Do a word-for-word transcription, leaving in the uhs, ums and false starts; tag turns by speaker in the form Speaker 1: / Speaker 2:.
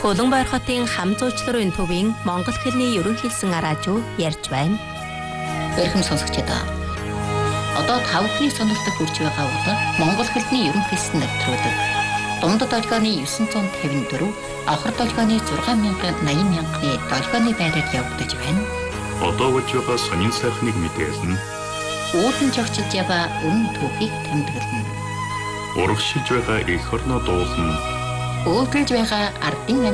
Speaker 1: Улаанбаяр хотын хам зуучларын төвийн монгол хэлний ерөнхийлсэн араажуу ярьж байна.
Speaker 2: Эрхэм сонсогчдоо. Одоо тавхны сонирхолтой хүрч байгаа бол монгол хэлний ерөнхийлсэн нэвтрүүлэг. Дундад долгионы девятьсот пятьдесят четыре, авхар долгионы шесть тысяч восемьдесят мянганы долгионы байраар явагдаж байна.
Speaker 3: Одоо болж байгаа сонин сайхныг мэдээлнэ.
Speaker 2: Уулын жогчж ява үнэн түүхийг тэмдэглэнэ.
Speaker 3: Урагшилж байгаа эх орноо дуулна.
Speaker 2: Өөдөлж байгаа ардын